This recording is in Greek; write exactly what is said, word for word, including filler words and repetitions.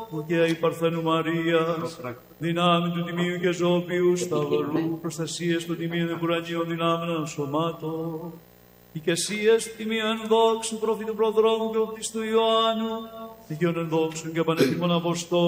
Αγία η Παρθένου Μαρίας, δυνάμει του Τιμίου και Ζώπιου Σταυρού, προστασίες του Τιμίου Εμπουρανίων δυνάμεων σωμάτων, οικεσίες του Τιμίου ενδόξου προφήτου προδρόμου και οπτίστου Ιωάννου, δικαιών ενδόξου και πανεπίμων Αποστόλων,